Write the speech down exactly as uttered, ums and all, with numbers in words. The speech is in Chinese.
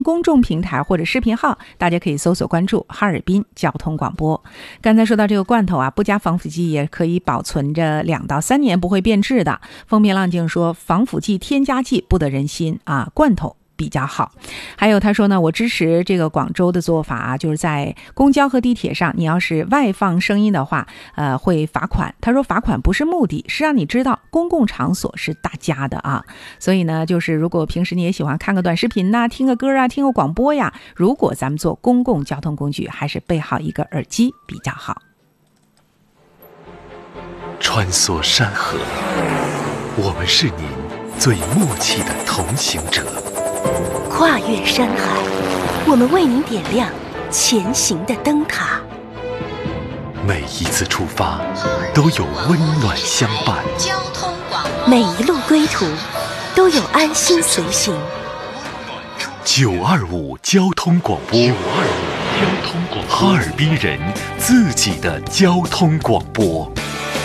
公众平台或者视频号，大家可以搜索关注哈尔滨交通广播。刚才说到这个罐头啊，不加防腐剂也可以保存着两到三年不会变质的。风平浪静说，防腐剂添加剂不得人心啊，罐头比较好。还有他说呢，我支持这个广州的做法啊，就是在公交和地铁上，你要是外放声音的话，呃，会罚款。他说罚款不是目的，是让你知道公共场所是大家的啊。所以呢，就是如果平时你也喜欢看个短视频呐、啊，听个歌啊，听个广播呀，如果咱们坐公共交通工具，还是备好一个耳机比较好。 穿梭山河，我们是您最默契的同行者。 跨越山海，我们为您点亮前行的灯塔。 每一次出发都有温暖相伴， 每一路归途都有安心随行。 九二五交通广播，九二五交通广播，哈尔滨人自己的交通广播。